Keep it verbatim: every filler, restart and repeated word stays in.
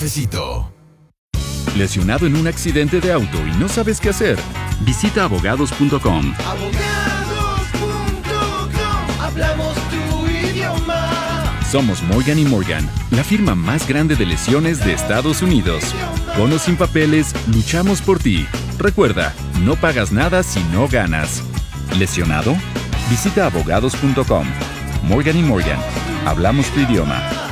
cafecito. ¿Lesionado en un accidente de auto y no sabes qué hacer? Visita abogados punto com. abogados punto com, hablamos tu idioma. Somos Morgan y Morgan, la firma más grande de lesiones de Estados Unidos. Con o sin papeles, luchamos por ti. Recuerda, no pagas nada si no ganas. ¿Lesionado? Visita abogados punto com. Morgan y Morgan, hablamos tu idioma.